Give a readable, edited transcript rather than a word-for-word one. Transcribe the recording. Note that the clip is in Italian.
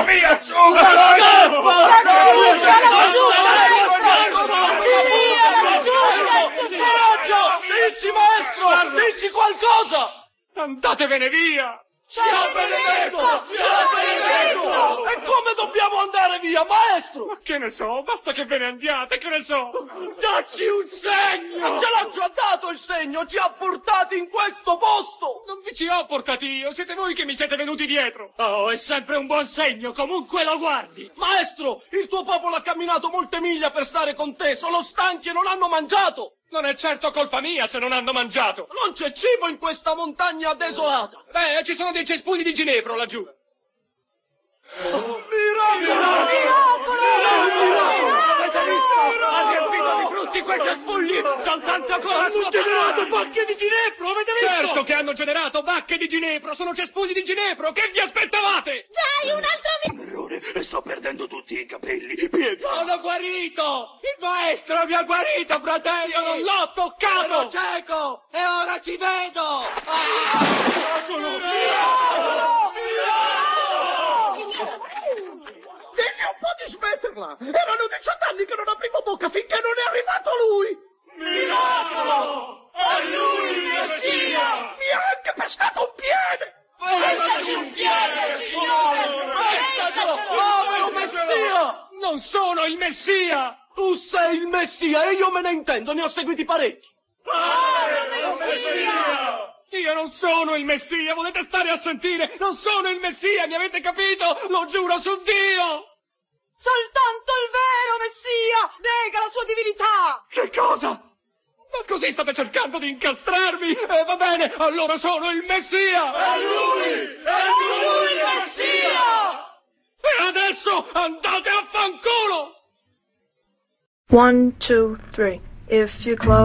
via, su! Dici, maestro! Dici qualcosa! Andatevene via! Ciao Benedetto! Ciao Benedetto! E come dobbiamo andare via, maestro? Ma che ne so, basta che ve ne andiate, che ne so! Dacci un segno! Ce l'ho già dato il segno, ci ha portati in questo posto! Non vi ci ho portati io, siete voi che mi siete venuti dietro! Oh, è sempre un buon segno, comunque lo guardi! Maestro, il tuo popolo ha camminato molte miglia per stare con te, sono stanchi e non hanno mangiato! Non è certo colpa mia se non hanno mangiato! Non c'è cibo in questa montagna desolata! Beh, ci sono dei cespugli di ginepro laggiù! Ha riempito di frutti quei cespugli! Soltanto con la sua generato bacche di ginepro, avete visto? Certo che hanno generato bacche di ginepro, sono cespugli di ginepro, che vi aspettavate? Dai, un altro Un errore, sto perdendo tutti i capelli. Pietà! Sono guarito! Il maestro mi ha guarito, fratelli! Io non l'ho toccato! Sono cieco! E ora ci vedo! Digli un po' di smetterla! Erano 18 anni che non aprivo bocca finché non è arrivato lui! Miracolo! È lui il Messia! Mi ha anche pescato un piede! Prestaci un piede, signore! Prestacelo! Povero Messia! Non sono il Messia! Tu sei il Messia e io me ne intendo, ne ho seguiti parecchi! Io non sono il Messia, volete stare a sentire? Non sono il Messia, mi avete capito? Lo giuro su Dio! Soltanto il vero Messia nega la sua divinità! Che cosa? Ma così state cercando di incastrarmi? Va bene, allora sono il Messia! È lui! È lui il Messia! E adesso andate a fanculo! 1, 2, 3. If you close